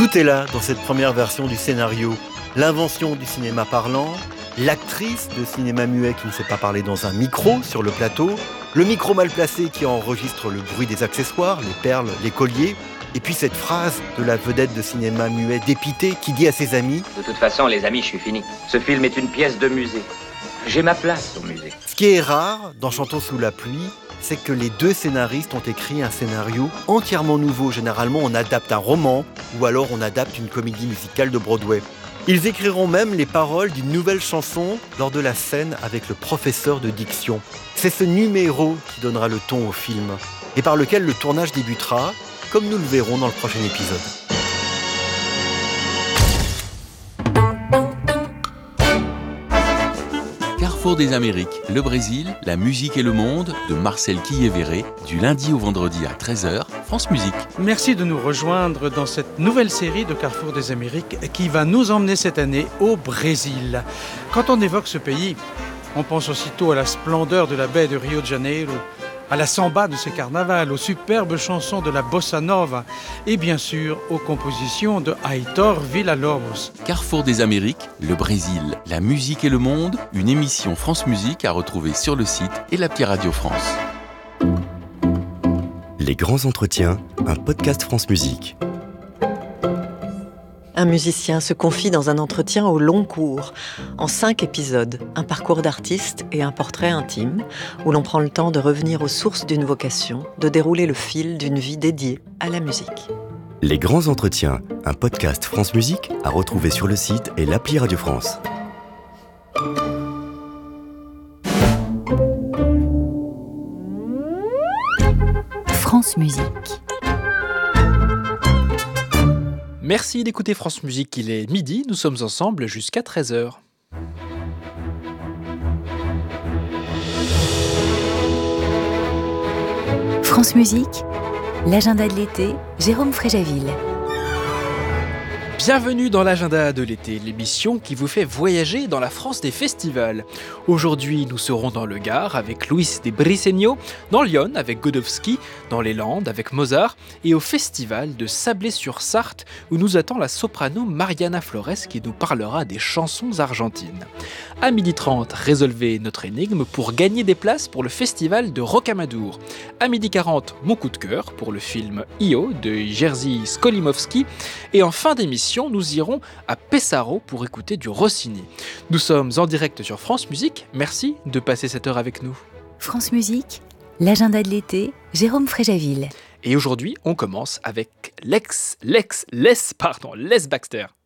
Tout est là dans cette première version du scénario. L'invention du cinéma parlant, l'actrice de cinéma muet qui ne sait pas parler dans un micro sur le plateau, le micro mal placé qui enregistre le bruit des accessoires, les perles, les colliers, et puis cette phrase de la vedette de cinéma muet dépitée qui dit à ses amis « De toute façon, les amis, je suis fini. Ce film est une pièce de musée. J'ai ma place au musée. » Ce qui est rare dans Chantons sous la pluie, c'est que les deux scénaristes ont écrit un scénario entièrement nouveau. Généralement, on adapte un roman ou alors on adapte une comédie musicale de Broadway. Ils écriront même les paroles d'une nouvelle chanson lors de la scène avec le professeur de diction. C'est ce numéro qui donnera le ton au film et par lequel le tournage débutera, comme nous le verrons dans le prochain épisode. Carrefour des Amériques, le Brésil, la musique et le monde, de Marcel Quillévéré, du lundi au vendredi à 13h, France Musique. Merci de nous rejoindre dans cette nouvelle série de Carrefour des Amériques qui va nous emmener cette année au Brésil. Quand on évoque ce pays, on pense aussitôt à la splendeur de la baie de Rio de Janeiro, à la samba de ses carnavals, aux superbes chansons de la bossa nova et bien sûr aux compositions de Heitor Villa-Lobos. Carrefour des Amériques, le Brésil, la musique et le monde, une émission France Musique à retrouver sur le site et l'appli Radio France. Les grands entretiens, un podcast France Musique. Un musicien se confie dans un entretien au long cours, en 5 épisodes, un parcours d'artiste et un portrait intime, où l'on prend le temps de revenir aux sources d'une vocation, de dérouler le fil d'une vie dédiée à la musique. Les grands entretiens, un podcast France Musique à retrouver sur le site et l'appli Radio France. France Musique. Merci d'écouter France Musique, il est midi, nous sommes ensemble jusqu'à 13h. France Musique, l'agenda de l'été, Jérôme Fréjaville. Bienvenue dans l'agenda de l'été, l'émission qui vous fait voyager dans la France des festivals. Aujourd'hui, nous serons dans le Gard avec Luis de Briceño, dans Lyon avec Godowski, dans les Landes avec Mozart et au festival de Sablé-sur-Sarthe où nous attend la soprano Mariana Flores qui nous parlera des chansons argentines. À 12h30, résolvez notre énigme pour gagner des places pour le festival de Rocamadour. À 12h40, mon coup de cœur pour le film Io de Jerzy Skolimowski. Et en fin d'émission, nous irons à Pesaro pour écouter du Rossini. Nous sommes en direct sur France Musique. Merci de passer cette heure avec nous. France Musique, l'agenda de l'été, Jérôme Fréjaville. Et aujourd'hui, on commence avec Les Baxter.